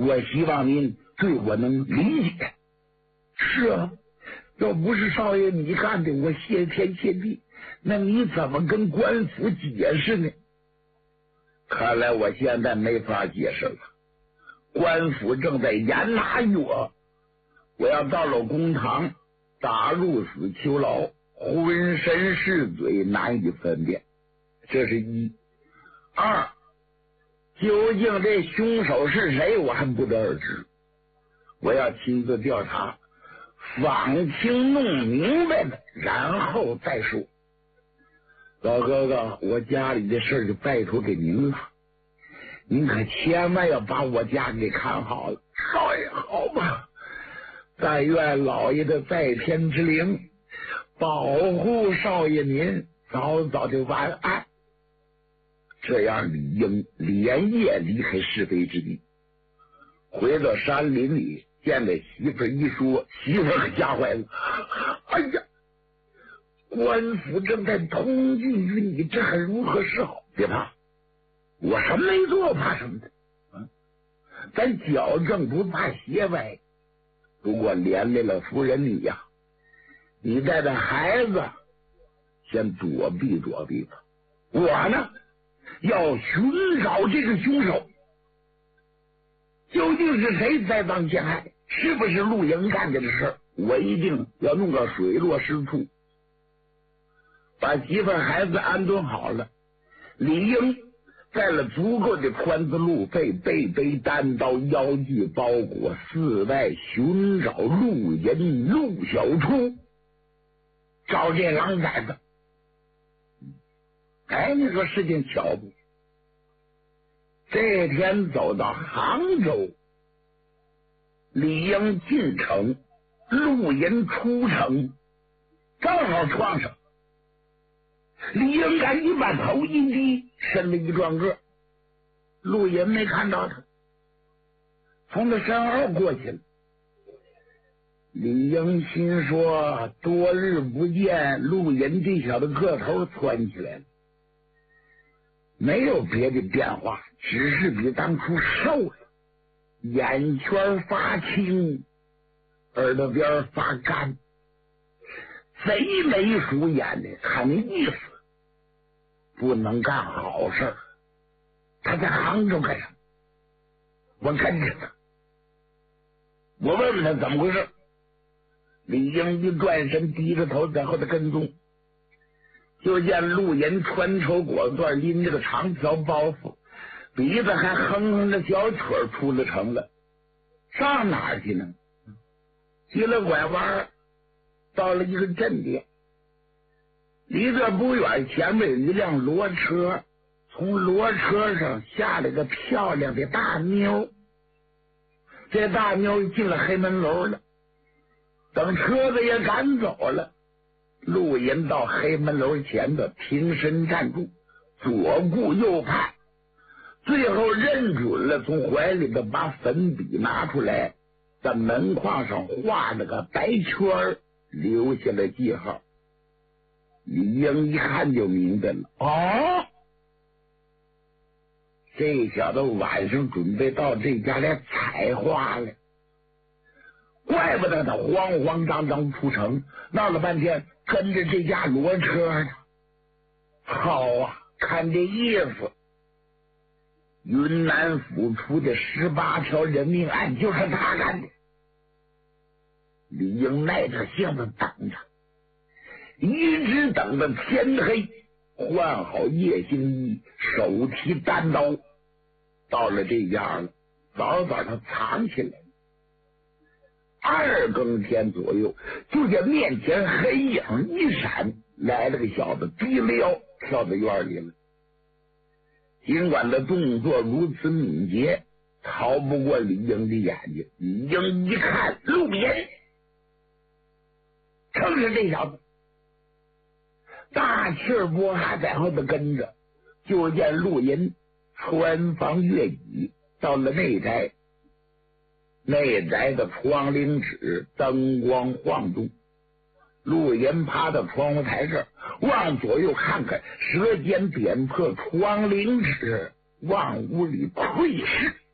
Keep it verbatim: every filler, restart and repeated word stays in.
我希望您对我能理解。是啊，要不是少爷你干的，我谢天谢地，那你怎么跟官府解释呢？看来我现在没法解释了，官府正在严拿于我，我要到了公堂，打入死囚牢，浑身是罪，难以分辨。这是一。二，究竟这凶手是谁，我还不得而知。我要亲自调查，访清弄明白了，然后再说。老哥哥，我家里的事就拜托给您了，您可千万要把我家给看好了。少爷，好吧，但愿老爷的在天之灵保护少爷您早早的晚安。这样，李英连夜离开是非之地，回到山林里，见了媳妇一说，媳妇可吓坏了。哎呀，官府正在通缉于你，这还如何是好？别怕，我什么没做，我怕什么的？啊，咱矫正不怕邪歪。不过连累了夫人你呀，你带着孩子先躲避躲避吧。我呢，要寻找这个凶手，究竟是谁栽赃陷害？是不是陆营干的事？我一定要弄个水落石出。把媳妇孩子安顿好了，李英带了足够的宽子路费，背背单刀，腰系包裹，四外寻找陆营、陆小初，找这狼崽子。哎，你说事情巧不？这天走到杭州，李英进城，陆营出城，正好撞上。李英赶紧把头一低，伸了一转个，陆营没看到他，从他身后过去了。李英心说，多日不见，陆营这小子个头窜起来了，没有别的变化，只是比当初瘦了，眼圈发青，耳朵边发干，贼眉鼠眼的，看那意思不能干好事。他在杭州干什么？我跟着他，我问问他怎么回事。李英一转身，低着头在后头跟踪，就见陆营穿绸裹缎，拎着个长条包袱，鼻子还哼哼着小曲儿出了城了。上哪儿去呢？急了拐弯，到了一个镇店，离这不远，前面有一辆骡车，从骡车上下来个漂亮的大妞。这大妞进了黑门楼了，等车子也赶走了，陆营到黑门楼前的平身站住，左顾右盼，最后认准了，从怀里的把粉笔拿出来，在门框上画了个白圈，留下了记号。李英一看就明白了，哦，这小子晚上准备到这家来采花来，怪不得他慌慌张张出城，闹了半天跟着这家骡车呢。好啊，看这意思，云南府出的十八条人命案就是他干的。李英耐着性子等着，一直等到天黑，换好夜行衣，手提单刀，到了这家了，早早他藏起来。二更天左右，就见面前黑影一闪，来了个小子，低了腰跳到院里了。尽管他动作如此敏捷，逃不过李英的眼睛。李英一看，陆营，正是这小子，大气儿波还在后头跟着。就见陆营穿房越椅，到了内宅。内宅的窗棂纸灯光晃动，陆营趴到窗户台这儿，往左右看看，舌尖点破窗棂纸，往屋里窥视。